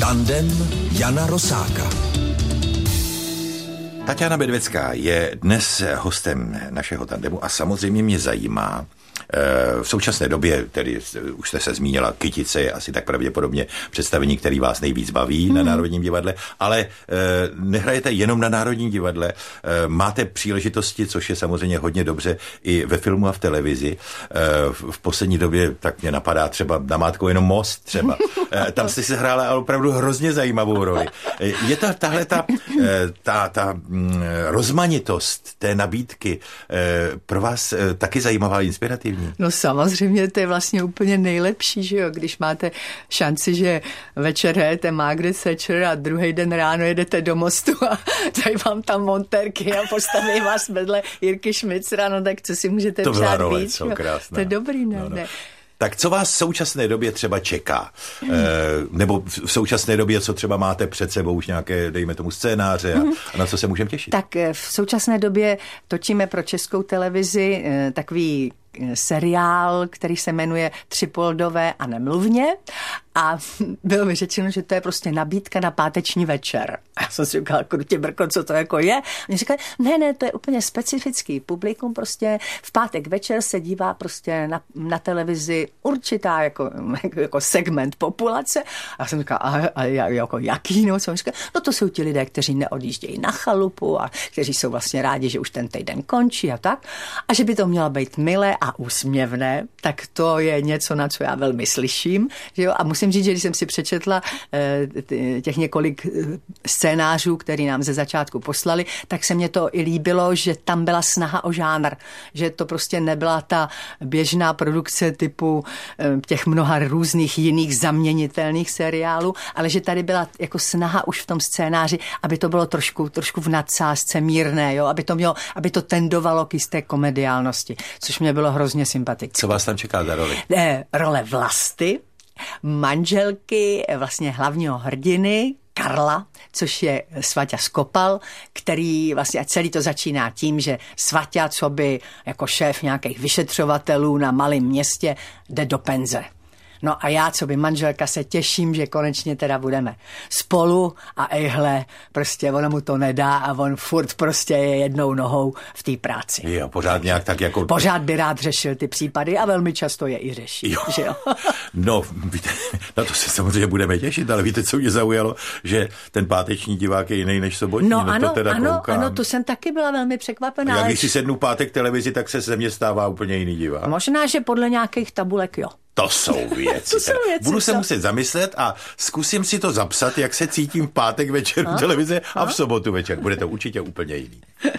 Tandem Jana Rosáka. Taťána Bedvecká je dnes hostem našeho tandemu a samozřejmě mě zajímá, v současné době, tedy už jste se zmínila, Kytice je asi tak pravděpodobně představení, který vás nejvíc baví na Národním divadle, ale nehrajete jenom na Národním divadle, máte příležitosti, což je samozřejmě hodně dobře i ve filmu a v televizi. V poslední době tak mě napadá třeba namátkou jenom Most třeba. Tam jste si hrála ale opravdu hrozně zajímavou roli. Je to tahle ta rozmanitost té nabídky pro vás taky zajímavá, inspirativní? No samozřejmě, to je vlastně úplně nejlepší, že jo, když máte šanci, že večer hrajete Margaret Thatcher a druhý den ráno jedete do Mostu a dají vám tam montérky a postaví vás vedle Jirky Šmicra, no tak co si můžete přát víc? To je dobrý, ne? No. Tak co vás v současné době třeba čeká? Nebo v současné době, co třeba máte před sebou už nějaké, dejme tomu, scénáře a na co se můžeme těšit? Tak v současné době točíme pro Českou televizi takový seriál, který se jmenuje Třipoldové a nemluvně a bylo mi řečeno, že to je prostě nabídka na páteční večer. A já jsem si říkala, krutě brko, co to jako je? Oni říkali, ne, to je úplně specifický publikum, prostě v pátek večer se dívá prostě na televizi určitá jako segment populace. A já jsem říkala, a jako jaký? No, co on říkal? No to jsou ti lidé, kteří neodjíždějí na chalupu a kteří jsou vlastně rádi, že už ten týden končí a tak. A že by to mělo být milé a úsměvné, tak to je něco, na co já velmi slyším. Že jo? A musím říct, že když jsem si přečetla těch několik scénářů, který nám ze začátku poslali, tak se mně to i líbilo, že tam byla snaha o žánr. Že to prostě nebyla ta běžná produkce typu těch mnoha různých jiných zaměnitelných seriálů, ale že tady byla jako snaha už v tom scénáři, aby to bylo trošku v nadsázce mírné, jo? Aby to tendovalo k jisté komediálnosti, což mě bylo hrozně sympatické. Co vás tam čeká za roli? Role Vlasty, manželky vlastně hlavního hrdiny, Karla, což je Svaťa Skopal, který vlastně celý to začíná tím, že Svaťa, co by jako šéf nějakých vyšetřovatelů na malém městě, jde do penze. No a já, co by manželka, se těším, že konečně teda budeme spolu a ejhle, prostě ono mu to nedá a on furt prostě je jednou nohou v té práci. Jo, pořád nějak tak jako... Pořád by rád řešil ty případy a velmi často je i řeší. Jo. Že jo? No, víte, na to se samozřejmě budeme těšit, ale víte, co mě zaujalo, že ten páteční divák je jiný než sobotní. No ano, to teda ano, to jsem taky byla velmi překvapená. Jak když si sednu pátek televizi, tak se ze mě stává úplně jiný divák. Možná, že podle nějakých tabulek, jo. To jsou věci. Budu se muset zamyslet a zkusím si to zapsat, jak se cítím v pátek večer v televizi a v sobotu večer. Bude to určitě úplně jiný.